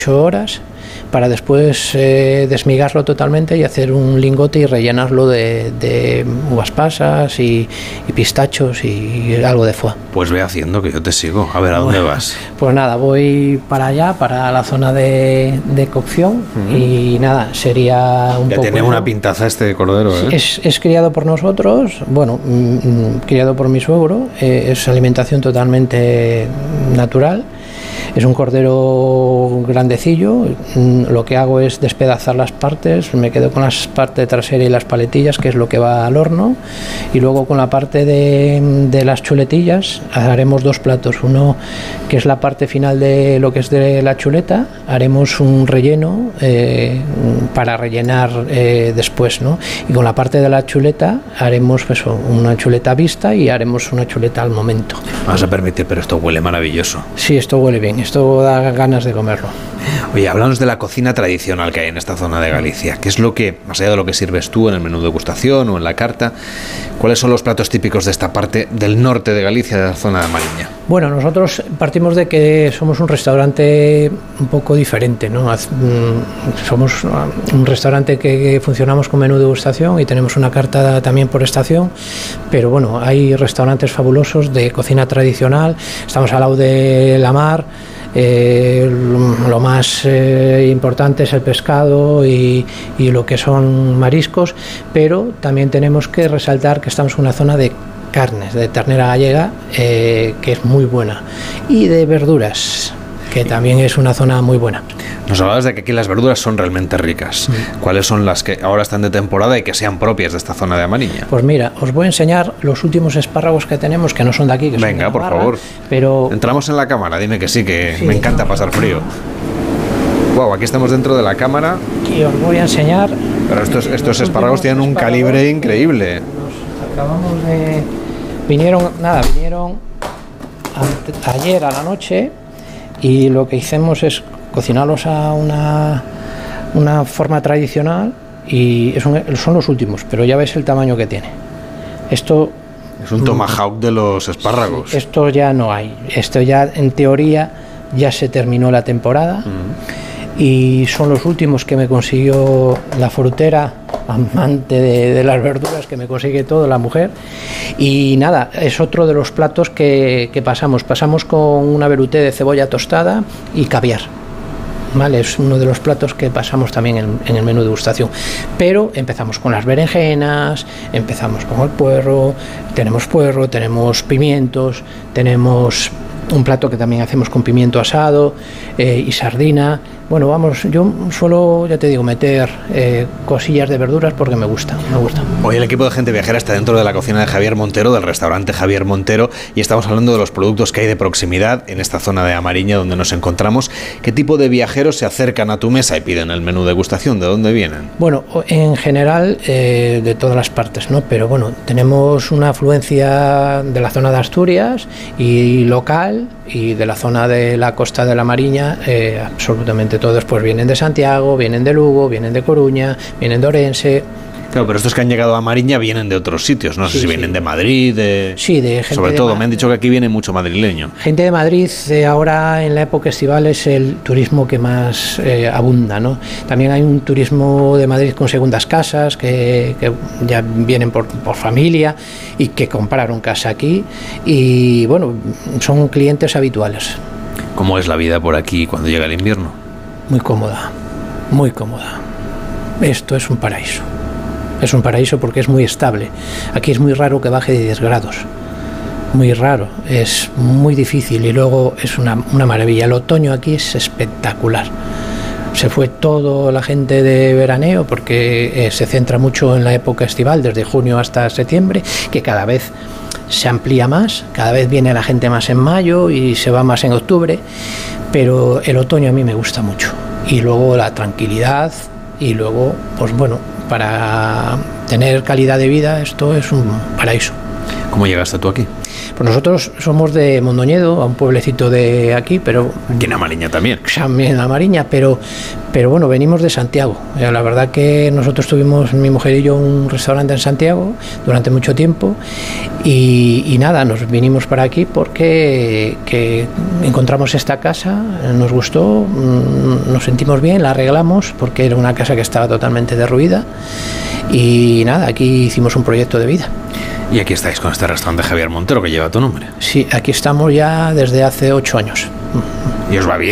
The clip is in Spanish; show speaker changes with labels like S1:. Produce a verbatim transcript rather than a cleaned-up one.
S1: horas para después eh, desmigarlo totalmente y hacer un lingote y rellenarlo de, de uvas pasas y, y pistachos y algo de foie.
S2: Pues ve haciendo, que yo te sigo. A ver, ¿a dónde
S1: Bueno,
S2: vas?
S1: Pues nada, voy para allá, para la zona de, de cocción. Uh-huh. Y nada, sería un
S2: ya
S1: poco...
S2: Ya tiene una pintaza este cordero, ¿eh?
S1: Es, es criado por nosotros, bueno, mmm, criado por mi suegro, eh, es alimentación totalmente natural. Es un cordero grandecillo, lo que hago es despedazar las partes, me quedo con las partes traseras y las paletillas, que es lo que va al horno, y luego con la parte de, de las chuletillas haremos dos platos, uno que es la parte final de lo que es de la chuleta, haremos un relleno eh, para rellenar eh, después, ¿no? Y con la parte de la chuleta haremos pues, una chuleta vista y haremos una chuleta al momento.
S2: Vas a permitir, pero esto huele maravilloso.
S1: Sí, esto huele bien, esto da ganas de comerlo.
S2: Oye, háblanos de la cocina tradicional que hay en esta zona de Galicia. ¿Qué es lo que, más allá de lo que sirves tú en el menú de degustación o en la carta, cuáles son los platos típicos de esta parte del norte de Galicia, de la zona de Amariña?
S1: Bueno, nosotros partimos de que somos un restaurante un poco diferente, ¿no? Somos un restaurante que funcionamos con menú de degustación y tenemos una carta también por estación, pero bueno, hay restaurantes fabulosos de cocina tradicional, estamos al lado de la mar. Eh, lo más eh, importante es el pescado y, y lo que son mariscos, pero también tenemos que resaltar que estamos en una zona de carnes, de ternera gallega, eh, que es muy buena, y de verduras, que también es una zona muy buena.
S2: Nos hablabas de que aquí las verduras son realmente ricas. Mm. ¿Cuáles son las que ahora están de temporada y que sean propias de esta zona de Amariña?
S1: Pues mira, os voy a enseñar los últimos espárragos que tenemos, que no son de aquí, que
S2: Venga,
S1: son de
S2: por
S1: Navarra,
S2: favor.
S1: Pero...
S2: Entramos en la cámara, dime que sí, que
S1: sí,
S2: me encanta pasar frío. Wow, aquí estamos dentro de la cámara.
S1: Y os voy a enseñar...
S2: Pero estos, estos espárragos tienen un calibre increíble.
S1: Nos acabamos de... Vinieron, nada, vinieron ante, ayer a la noche y lo que hicimos es cocinarlos a una, una forma tradicional y es un, son los últimos, pero ya ves el tamaño que tiene. Esto...
S2: Es un tomahawk de los espárragos.
S1: Esto ya no hay. Esto ya, en teoría, ya se terminó la temporada. Mm. Y son los últimos que me consiguió la frutera, amante de, de las verduras, que me consigue todo, la mujer. Y nada, es otro de los platos que, que pasamos. Pasamos con una velouté de cebolla tostada y caviar. Vale, es uno de los platos que pasamos también en, en el menú de degustación. Pero empezamos con las berenjenas, empezamos con el puerro, tenemos puerro, tenemos pimientos, tenemos un plato que también hacemos con pimiento asado eh, y sardina. Bueno, vamos, yo suelo, ya te digo, meter eh, cosillas de verduras porque me gusta, me gusta.
S2: Hoy el equipo de Gente Viajera está dentro de la cocina de Javier Montero, del restaurante Javier Montero, y estamos hablando de los productos que hay de proximidad en esta zona de Amariña donde nos encontramos. ¿Qué tipo de viajeros se acercan a tu mesa y piden el menú de degustación? ¿De dónde vienen?
S1: Bueno, en general eh, de todas las partes, ¿no? Pero bueno, tenemos una afluencia de la zona de Asturias y local, y de la zona de la costa de la Mariña, eh, absolutamente todos pues vienen de Santiago, vienen de Lugo, vienen de Coruña, vienen de Orense.
S2: Claro, pero estos que han llegado a Mariña vienen de otros sitios, no sé sí, si vienen sí. de Madrid, de...
S1: Sí, de gente
S2: Sobre
S1: de
S2: todo,
S1: Ma-
S2: me han dicho que aquí viene mucho madrileño.
S1: Gente de Madrid, eh, ahora en la época estival es el turismo que más eh, abunda, ¿no? También hay un turismo de Madrid con segundas casas, que, que ya vienen por, por familia y que compraron casa aquí, y bueno, son clientes habituales.
S2: ¿Cómo es la vida por aquí cuando llega el invierno?
S1: Muy cómoda, muy cómoda. Esto es un paraíso. Es un paraíso porque es muy estable. Aquí es muy raro que baje de diez grados. Muy raro. Es muy difícil y luego es una, una maravilla. El otoño aquí es espectacular. Se fue toda la gente de veraneo porque eh, se centra mucho en la época estival, desde junio hasta septiembre, que cada vez se amplía más, cada vez viene la gente más en mayo y se va más en octubre, pero el otoño a mí me gusta mucho. Y luego la tranquilidad y luego, pues bueno, para tener calidad de vida esto es un paraíso.
S2: ¿Cómo llegaste tú aquí?
S1: Pues nosotros somos de Mondoñedo, a un pueblecito de aquí, pero...
S2: Aquí en Amariña también.
S1: También en Amariña, pero, pero bueno, venimos de Santiago. La verdad que nosotros tuvimos, mi mujer y yo, un restaurante en Santiago durante mucho tiempo y, y nada, nos vinimos para aquí porque que encontramos esta casa, nos gustó, nos sentimos bien, la arreglamos porque era una casa que estaba totalmente derruida y nada, aquí hicimos un proyecto de vida.
S2: Y aquí estáis con este restaurante Javier Montero que lleva tu nombre.
S1: Sí, aquí estamos ya desde hace ocho años.
S2: Y os va bien.